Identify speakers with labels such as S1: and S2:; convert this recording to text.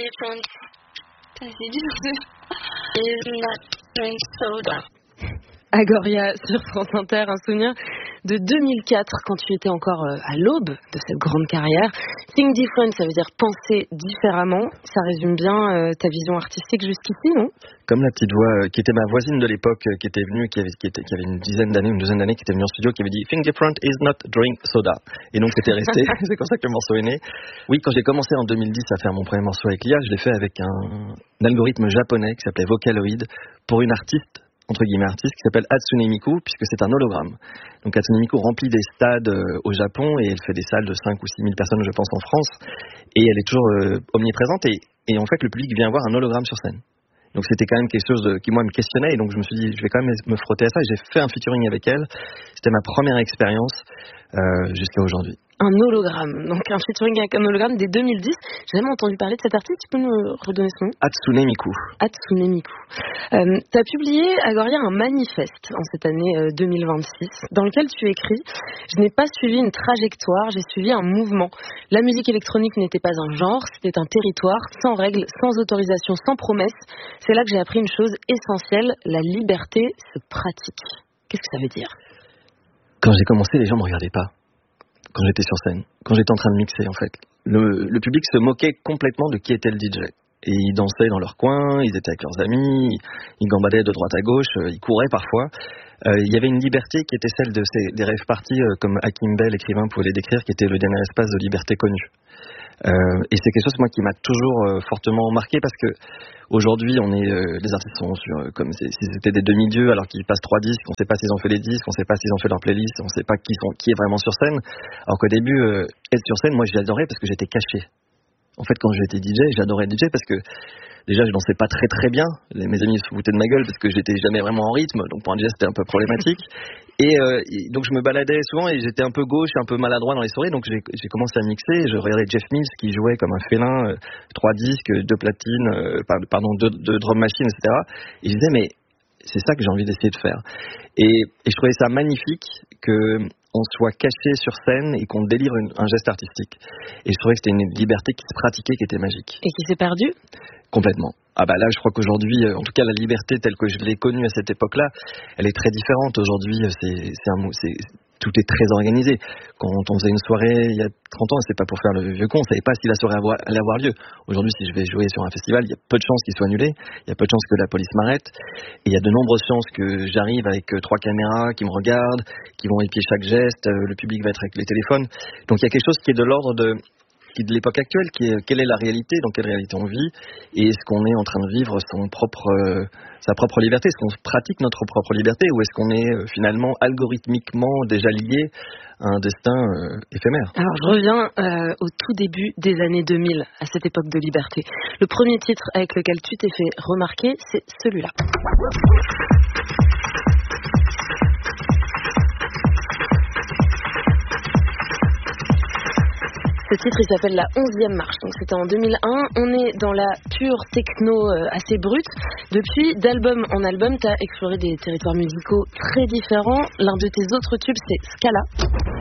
S1: difference is not drink soda.
S2: Agoria sur France Inter, un souvenir de 2004 quand tu étais encore à l'aube de cette grande carrière. Think different, ça veut dire penser différemment. Ça résume bien ta vision artistique jusqu'ici, non?
S3: Comme la petite voix qui était ma voisine de l'époque, qui était venue, qui avait une douzaine d'années, qui était venue en studio, qui avait dit Think different is not drink soda. Et donc c'était resté. C'est comme ça que le morceau est né. Oui, quand j'ai commencé en 2010 à faire mon premier morceau avec l'IA, je l'ai fait avec un algorithme japonais qui s'appelait Vocaloid pour une artiste, entre guillemets artiste, qui s'appelle Hatsune Miku, puisque c'est un hologramme. Donc Hatsune Miku remplit des stades au Japon, et elle fait des salles de 5 ou 6 000 personnes, je pense, en France, et elle est toujours omniprésente, et en fait le public vient voir un hologramme sur scène. Donc c'était quand même quelque chose qui moi me questionnait, et donc je me suis dit je vais quand même me frotter à ça, et j'ai fait un featuring avec elle. C'était ma première expérience jusqu'à aujourd'hui.
S2: Un hologramme, donc un featuring avec un hologramme dès 2010. J'ai jamais entendu parler de cet artiste, tu peux nous redonner son nom?
S3: Hatsune Miku.
S2: Hatsune Miku. Tu as publié, Agoria, un manifeste en cette année 2026, dans lequel tu écris « Je n'ai pas suivi une trajectoire, j'ai suivi un mouvement. La musique électronique n'était pas un genre, c'était un territoire, sans règles, sans autorisation, sans promesse. C'est là que j'ai appris une chose essentielle, la liberté se pratique. » Qu'est-ce que ça veut dire?
S3: Quand j'ai commencé, les gens ne me regardaient pas. Quand j'étais sur scène, quand j'étais en train de mixer, en fait. Le public se moquait complètement de qui était le DJ. Et ils dansaient dans leur coin, ils étaient avec leurs amis, ils gambadaient de droite à gauche, ils couraient parfois. Il y avait une liberté qui était celle des rave parties, comme Hakim Bell, écrivain, pouvait les décrire, qui était le dernier espace de liberté connu. Et c'est quelque chose, moi, qui m'a toujours fortement marqué, parce que aujourd'hui, les artistes sont comme si c'était des demi-dieux, alors qu'ils passent 3 disques, on sait pas s'ils ont fait les disques, on sait pas s'ils ont fait leur playlist, on sait pas qui est vraiment sur scène. Alors qu'au début, être sur scène, moi, j'adorais parce que j'étais caché. En fait, quand j'étais DJ, j'adorais être DJ parce que déjà, je dansais pas très très bien. Mes amis se foutaient de ma gueule parce que j'étais jamais vraiment en rythme, donc pour un DJ, c'était un peu problématique. Et donc je me baladais souvent et j'étais un peu gauche, un peu maladroit dans les soirées, donc j'ai commencé à mixer. Je regardais Jeff Mills qui jouait comme un félin, 3 disques, 2 platines, 2 drum machines, etc. Et je disais, mais c'est ça que j'ai envie d'essayer de faire. Et je trouvais ça magnifique qu'on soit caché sur scène et qu'on délivre un geste artistique. Et je trouvais que c'était une liberté qui se pratiquait, qui était magique.
S2: Et qui s'est perdue?
S3: Complètement. Ah bah là, je crois qu'aujourd'hui, en tout cas, la liberté telle que je l'ai connue à cette époque-là, elle est très différente. Aujourd'hui, tout est très organisé. Quand on faisait une soirée il y a 30 ans, c'est pas pour faire le vieux con, on savait pas si la soirée allait avoir lieu. Aujourd'hui, si je vais jouer sur un festival, il y a peu de chances qu'il soit annulé, il y a peu de chances que la police m'arrête, et il y a de nombreuses chances que j'arrive avec 3 caméras qui me regardent, qui vont épier chaque geste, le public va être avec les téléphones. Donc il y a quelque chose qui est de l'ordre de l'époque actuelle, qui est quelle est la réalité, dans quelle réalité on vit, et est-ce qu'on est en train de vivre sa propre liberté, est-ce qu'on pratique notre propre liberté, ou est-ce qu'on est finalement algorithmiquement déjà lié à un destin éphémère.
S2: Alors je reviens au tout début des années 2000, à cette époque de liberté. Le premier titre avec lequel tu t'es fait remarquer, c'est celui-là. Ce titre, il s'appelle La 11e marche. Donc c'était en 2001. On est dans la pure techno assez brute. Depuis, d'album en album, tu as exploré des territoires musicaux très différents. L'un de tes autres tubes, c'est Scala.